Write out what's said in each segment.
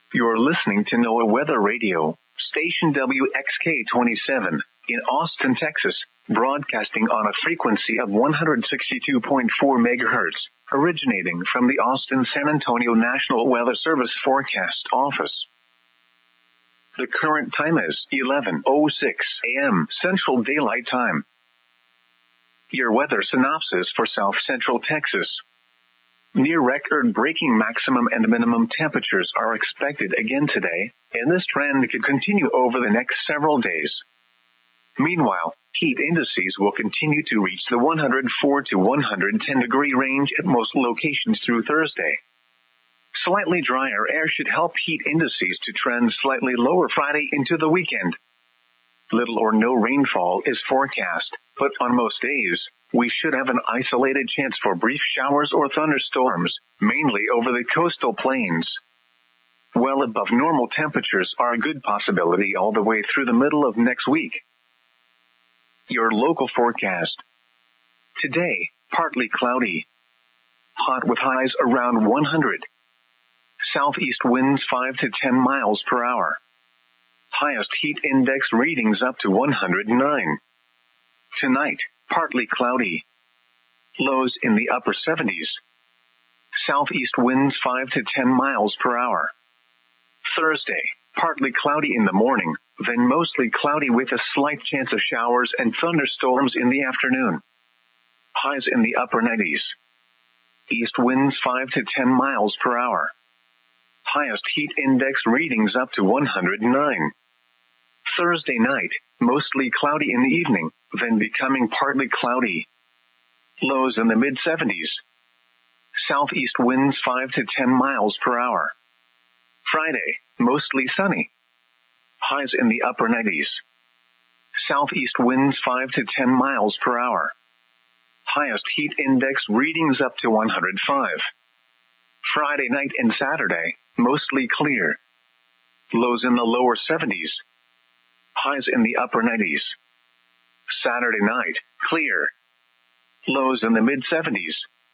You're listening to NOAA Weather Radio, station WXK-27, in Austin, Texas, broadcasting on a frequency of 162.4 megahertz, originating from the Austin-San Antonio National Weather Service Forecast Office. The current time is 11:06 a.m. Central Daylight Time. Your weather synopsis for South Central Texas. Near record-breaking maximum and minimum temperatures are expected again today, and this trend could continue over the next several days. Meanwhile, heat indices will continue to reach the 104 to 110 degree range at most locations through Thursday. Slightly drier air should help heat indices to trend slightly lower Friday into the weekend. Little or no rainfall is forecast, but on most days, we should have an isolated chance for brief showers or thunderstorms, mainly over the coastal plains. Well above normal temperatures are a good possibility all the way through the middle of next week. Your local forecast. Today, partly cloudy. Hot with highs around 100. Southeast winds 5 to 10 miles per hour. Highest heat index readings up to 109. Tonight, partly cloudy. Lows in the upper 70s. Southeast winds 5 to 10 miles per hour. Thursday, partly cloudy in the morning, then mostly cloudy with a slight chance of showers and thunderstorms in the afternoon. Highs in the upper 90s. East winds 5 to 10 miles per hour. Highest heat index readings up to 109. Thursday night, mostly cloudy in the evening, then becoming partly cloudy. Lows in the mid-70s. Southeast winds 5 to 10 miles per hour. Friday, mostly sunny. Highs in the upper 90s. Southeast winds 5 to 10 miles per hour. Highest heat index readings up to 105. Friday night and Saturday, mostly clear. Lows in the lower 70s. Highs in the upper 90s. Saturday night, clear. Lows in the mid-70s.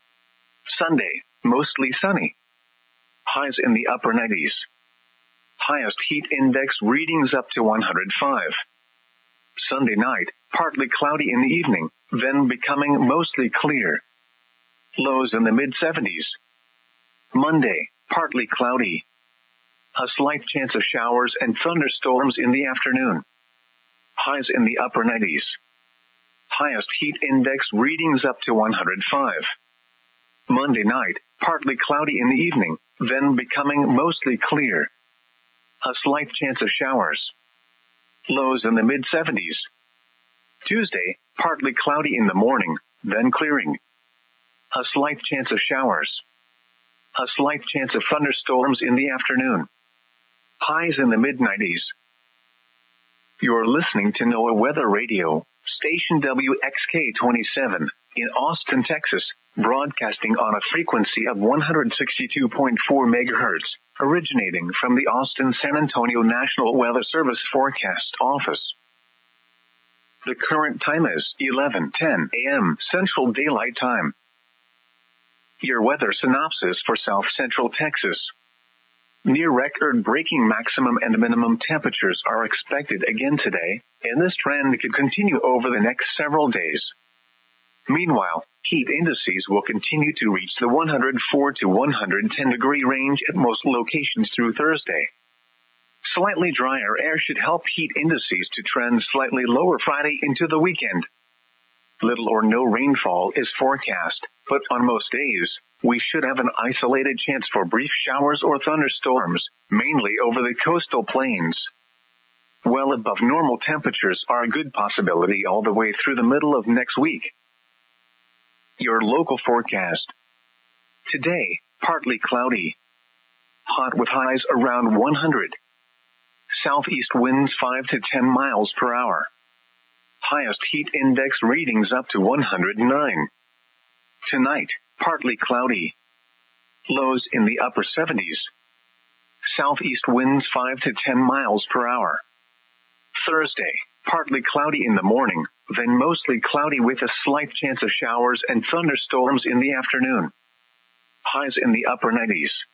Sunday, mostly sunny. Highs in the upper 90s. Highest heat index readings up to 105. Sunday night, partly cloudy in the evening, then becoming mostly clear. Lows in the mid-70s. Monday, partly cloudy. A slight chance of showers and thunderstorms in the afternoon. Highs in the upper 90s. Highest heat index readings up to 105. Monday night, partly cloudy in the evening, then becoming mostly clear. A slight chance of showers. Lows in the mid-70s. Tuesday, partly cloudy in the morning, then clearing. A slight chance of showers. A slight chance of thunderstorms in the afternoon. Highs in the mid-90s. You're listening to NOAA Weather Radio, station WXK-27, in Austin, Texas, broadcasting on a frequency of 162.4 megahertz, originating from the Austin-San Antonio National Weather Service Forecast Office. The current time is 11:10 a.m. Central Daylight Time. Your weather synopsis for South Central Texas. Near record-breaking maximum and minimum temperatures are expected again today, and this trend could continue over the next several days. Meanwhile, heat indices will continue to reach the 104 to 110 degree range at most locations through Thursday. Slightly drier air should help heat indices to trend slightly lower Friday into the weekend. Little or no rainfall is forecast, but on most days, we should have an isolated chance for brief showers or thunderstorms, mainly over the coastal plains. Well above normal temperatures are a good possibility all the way through the middle of next week. Your local forecast. Today, partly cloudy. Hot with highs around 100. Southeast winds 5 to 10 miles per hour. Highest heat index readings up to 109. Tonight, partly cloudy. Lows in the upper 70s. Southeast winds 5 to 10 miles per hour. Thursday, partly cloudy in the morning, then mostly cloudy with a slight chance of showers and thunderstorms in the afternoon. Highs in the upper 90s.